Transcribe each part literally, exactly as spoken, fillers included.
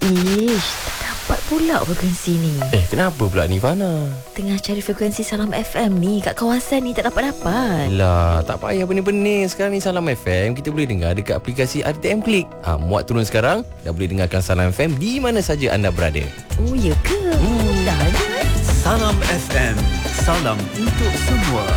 Ish, tak dapat pula frekuensi ni. Eh, kenapa pula ni, Fana? Tengah cari frekuensi Salam F M ni kat kawasan ni tak dapat-dapat. Lah, tak payah benih-benih. Sekarang ni Salam F M kita boleh dengar dekat aplikasi R T M Klik. Ha, muat turun sekarang dan boleh dengarkan Salam F M di mana saja anda berada. Oh, ya ke? Hmm. Dah ada. Salam F M. Salam untuk semua.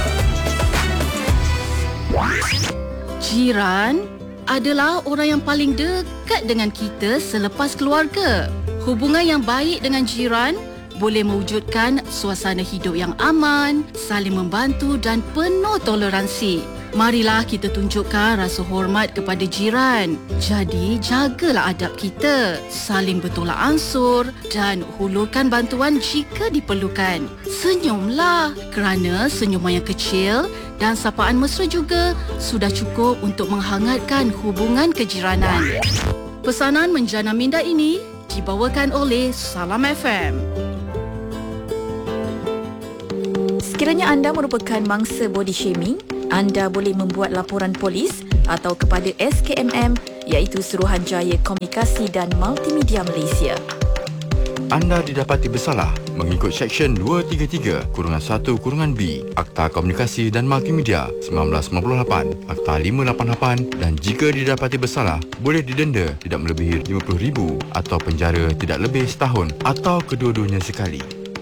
Jiran adalah orang yang paling dekat dengan kita selepas keluarga. Hubungan yang baik dengan jiran boleh mewujudkan suasana hidup yang aman, saling membantu dan penuh toleransi. Marilah kita tunjukkan rasa hormat kepada jiran. Jadi, jagalah adab kita, saling bertolak ansur dan hulurkan bantuan jika diperlukan. Senyumlah kerana senyuman yang kecil dan sapaan mesra juga sudah cukup untuk menghangatkan hubungan kejiranan. Pesanan menjana minda ini dibawakan oleh Salam F M. Sekiranya anda merupakan mangsa body shaming, anda boleh membuat laporan polis atau kepada S K M M, iaitu Suruhanjaya Komunikasi dan Multimedia Malaysia. Anda didapati bersalah mengikut Seksyen dua tiga tiga satu B Akta Komunikasi dan Multimedia seribu sembilan ratus sembilan puluh lapan, Akta lima lapan lapan, dan jika didapati bersalah boleh didenda tidak melebihi lima puluh ribu atau penjara tidak lebih setahun atau kedua-duanya sekali.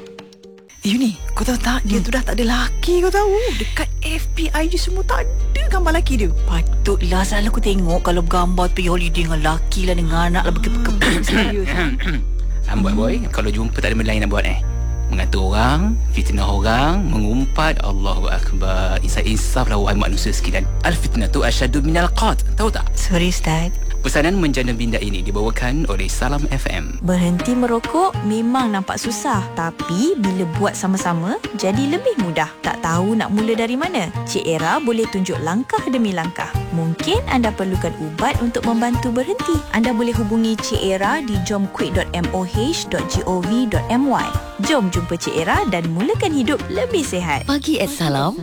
Yuni, kau tahu tak, dia tu dah tak ada laki, kau tahu. Dekat F B I G semua tak ada gambar laki dia. Patutlah, selalu aku tengok kalau gambar pergi holiday dengan laki lah, dengan anak lah, berkepuk-kepuk. Serius. Amboi boy, kalau jumpa tak ada benda lain nak buat eh. Mengatur orang, fitnah orang, mengumpat. Allahu Akbar. Insaf-insaf lah wahai manusia sekalian. Al-fitnatu asyadu minal qat. Tahu tak? Sorry Ustaz. Pesanan menjana minda ini dibawakan oleh Salam F M. Berhenti merokok memang nampak susah, tapi bila buat sama-sama jadi lebih mudah. Tak tahu nak mula dari mana? Cik Era boleh tunjuk langkah demi langkah. Mungkin anda perlukan ubat untuk membantu berhenti. Anda boleh hubungi Cik Era di jomquick dot m o h dot gov dot m y. Jom jumpa Cik Era dan mulakan hidup lebih sihat. Pagi at Salam,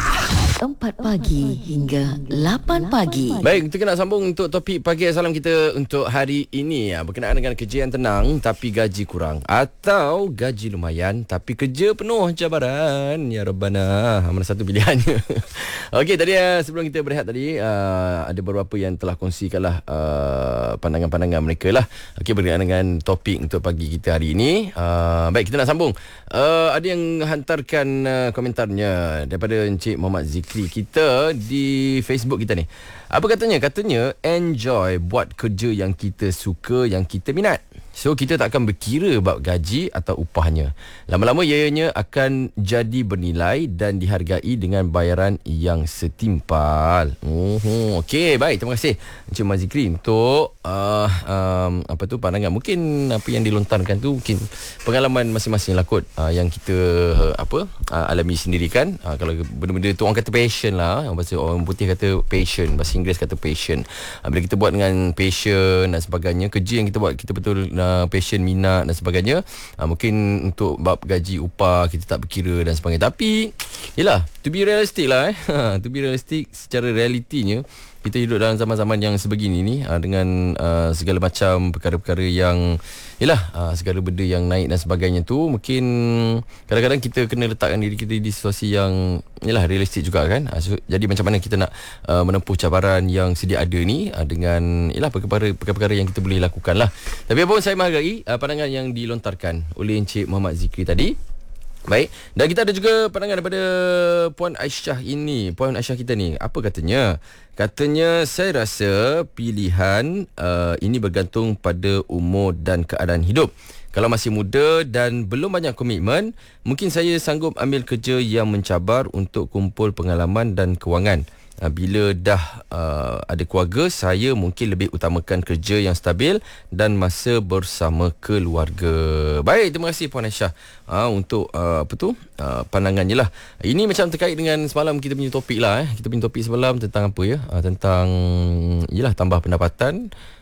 empat pagi hingga lapan pagi. Baik, kita nak sambung untuk topik Pagi Salam kita untuk hari ini ya, berkenaan dengan kerja yang tenang tapi gaji kurang, atau gaji lumayan tapi kerja penuh cabaran. Ya Rabbana, mana satu pilihannya? Okey, tadi uh, sebelum kita berehat tadi uh, ada beberapa yang telah kongsikanlah uh, pandangan-pandangan mereka lah. Okey, berkenaan dengan topik untuk pagi kita hari ini. Uh, baik, kita nak sambung. Uh, ada yang hantarkan uh, komentarnya daripada Encik Muhammad Zikri kita di Facebook kita ni. Apa katanya? Katanya enjoy buat kerja yang kita suka, yang kita minat. So kita tak akan berkira bab gaji atau upahnya. Lama-lama ianya akan jadi bernilai dan dihargai dengan bayaran yang setimpal. Oh, okey, baik, terima kasih Encik Mazikri untuk uh, um, apa tu pandangan. Mungkin apa yang dilontarkan tu mungkin pengalaman masing-masing lah kot, uh, yang kita uh, apa uh, alami sendiri kan. Uh, kalau benda-benda tu orang kata passion lah, bahasa orang putih kata passion, bahasa Inggeris kata passion. Uh, bila kita buat dengan passion dan sebagainya, kerja yang kita buat kita betul uh, passion, minat dan sebagainya, uh, mungkin untuk bab gaji, upah kita tak berkira dan sebagainya. Tapi yelah, to be realistic lah eh. To be realistic, secara realitinya kita hidup dalam zaman-zaman yang sebegini ni, uh, dengan uh, segala macam perkara-perkara yang yelah, uh, segala benda yang naik dan sebagainya tu, mungkin kadang-kadang kita kena letakkan diri kita di situasi yang yelah realistik juga kan. Uh, so, jadi macam mana kita nak uh, menempuh cabaran yang sedia ada ni, uh, dengan yelah perkara- perkara-perkara yang kita boleh lakukan lah. Tapi apa pun, saya menghargai uh, pandangan yang dilontarkan oleh Encik Muhammad Zikri tadi. Baik, dan kita ada juga pandangan daripada Puan Aisyah ini. Puan Aisyah kita ni, apa katanya? Katanya, saya rasa pilihan uh, ini bergantung pada umur dan keadaan hidup. Kalau masih muda dan belum banyak komitmen, mungkin saya sanggup ambil kerja yang mencabar untuk kumpul pengalaman dan kewangan. Bila dah uh, ada keluarga, saya mungkin lebih utamakan kerja yang stabil dan masa bersama keluarga. Baik, terima kasih Puan Aisyah uh, untuk uh, apa tu uh, pandangannya lah. Ini macam terkait dengan semalam kita punya topik lah eh. Kita punya topik semalam tentang apa ya? Uh, tentang yelah tambah pendapatan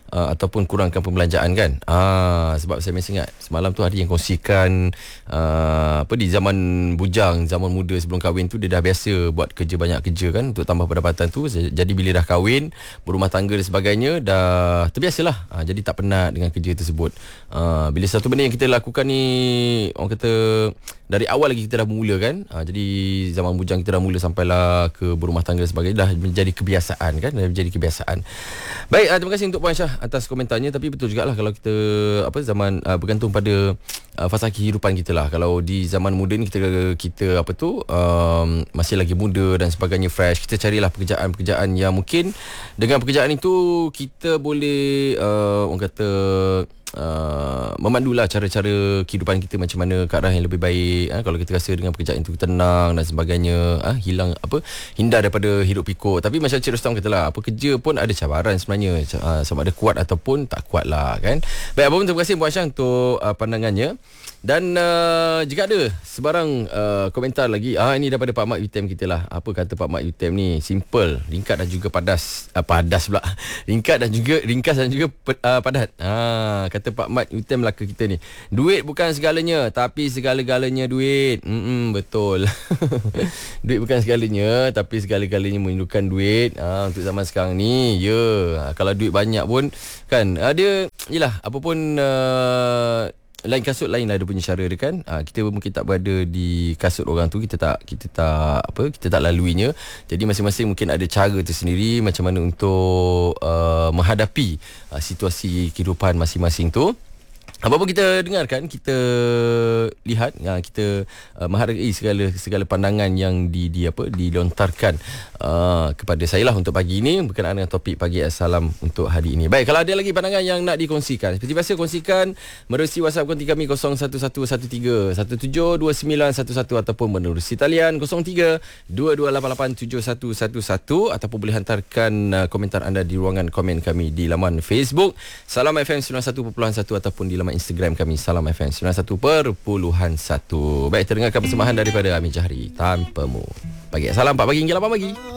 uh, ataupun kurangkan pembelanjaan kan. Ah, sebab saya masih ingat semalam tu ada yang kongsikan uh, apa di zaman bujang, zaman muda sebelum kahwin tu dia dah biasa buat kerja banyak kerja kan untuk tambah pendapatan tu. Jadi bila dah kahwin, berumah tangga dan sebagainya dah terbiasalah. Ah, jadi tak penat dengan kerja tersebut. Ah, bila satu benda yang kita lakukan ni orang kata dari awal lagi kita dah mula kan. Ah, jadi zaman bujang kita dah mula sampailah ke berumah tangga dan sebagainya dah menjadi kebiasaan kan, dah menjadi kebiasaan. Baik, ah, terima kasih untuk Puan Syah atas komentarnya. Tapi betul jugalah kalau kita apa zaman ah, bergantung pada ah, fasa kehidupan kita lah. Kalau di zaman muda ni kita kita apa tu um, masih lagi muda dan sebagainya, fresh, kita carilah pekerjaan-pekerjaan yang mungkin dengan pekerjaan itu kita boleh uh, orang kata Uh, memandulah cara-cara kehidupan kita macam mana ke arah yang lebih baik. Ha? Kalau kita rasa dengan pekerjaan itu tenang dan sebagainya, ha? hilang apa hindar daripada hidup pikuk. Tapi macam Cik Rustam katalah, apa kerja pun ada cabaran sebenarnya, uh, sama ada kuat ataupun tak kuat lah kan. Baik, apa pun terima kasih Puan Syah untuk uh, pandangannya. Dan uh, jika ada sebarang uh, komentar lagi, ah ini daripada Pak Mat Yutem kita lah. Apa kata Pak Mat Yutem ni? Simple, ringkas dan juga padas. Uh, padas pula. Ringkas dan juga ringkas dan juga uh, padat. Ha, kata Pak Mat Yutem Melaka kita ni. Duit bukan segalanya, tapi segala-galanya duit. Hmm, betul. Duit bukan segalanya, tapi segala-galanya merindukan duit. Ha, untuk zaman sekarang ni, ya. Yeah. Kalau duit banyak pun kan, uh, dia yalah apa pun uh, lain kasut lain lah dia punya cara dia kan. Ha, kita mungkin tak berada di kasut orang tu, kita tak kita tak apa kita tak laluinya. Jadi masing-masing mungkin ada cara tersendiri macam mana untuk uh, menghadapi uh, situasi kehidupan masing-masing tu. Apa-apa kita dengarkan, kita lihat, ya, kita uh, menghargai segala segala pandangan yang di, di apa dilontarkan uh, kepada saya lah untuk pagi ini berkenaan dengan topik Pagi Salam untuk hari ini. Baik, kalau ada lagi pandangan yang nak dikongsikan, seperti biasa kongsikan menerusi WhatsApp konti kami kosong satu satu satu tiga satu tujuh dua sembilan satu satu ataupun menerusi talian kosong tiga dua dua lapan lapan tujuh satu satu satu ataupun boleh hantarkan uh, komentar anda di ruangan komen kami di laman Facebook Salam F M sembilan puluh satu perpuluhan satu ataupun di laman Instagram kami Salam F M sembilan puluh satu perpuluhan satu. Baik, terdengarkan persembahan daripada Amin Jahri, Tanpamu. Pagi Salam, empat pagi hingga lapan pagi.